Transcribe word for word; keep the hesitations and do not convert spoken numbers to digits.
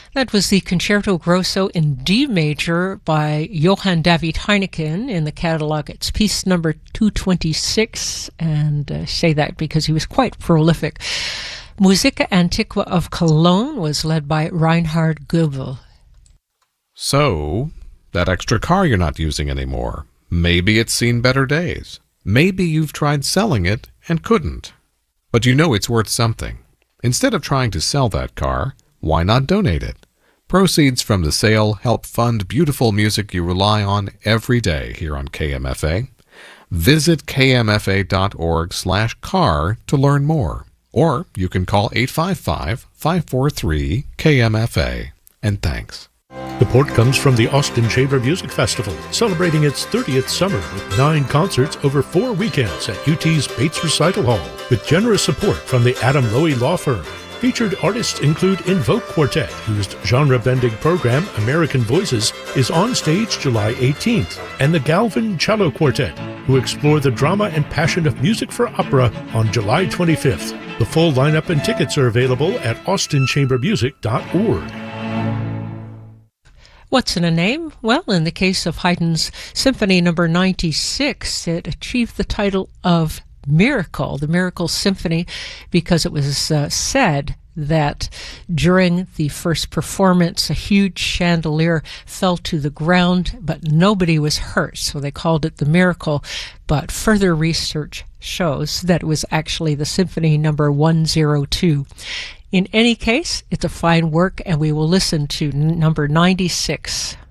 That was the Concerto Grosso in D major by Johann David Heineken in the catalog. It's piece number two twenty-six, and uh, say that because he was quite prolific. Musica Antiqua of Cologne was led by Reinhard Goebel. So, that extra car you're not using anymore, maybe it's seen better days. Maybe you've tried selling it and couldn't. But you know it's worth something. Instead of trying to sell that car, why not donate it? Proceeds from the sale help fund beautiful music you rely on every day here on K M F A. Visit k m f a dot org slash car to learn more. Or you can call eight five five, five four three, K M F A. And thanks. Support comes from the Austin Chamber Music Festival, celebrating its thirtieth summer with nine concerts over four weekends at U T's Bates Recital Hall, with generous support from the Adam Lowy Law Firm. Featured artists include Invoke Quartet, whose genre-bending program, American Voices, is on stage July eighteenth, and the Galvin Cello Quartet, who explore the drama and passion of music for opera on July twenty-fifth. The full lineup and tickets are available at austin chamber music dot org. What's in a name? Well, in the case of Haydn's Symphony Number ninety-six, it achieved the title of Miracle, the Miracle Symphony, because it was uh, said that during the first performance, a huge chandelier fell to the ground, but nobody was hurt, so they called it the Miracle. But further research shows that it was actually the Symphony Number one oh two. In any case, it's a fine work, and we will listen to number ninety-six.